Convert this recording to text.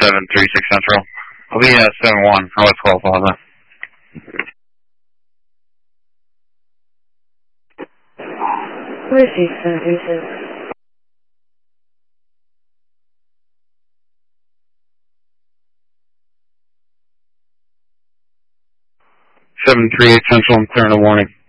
736 Central. I'll be at 71. West 12 Plaza. Receive 736. 738 Central, I'm clearing a warning.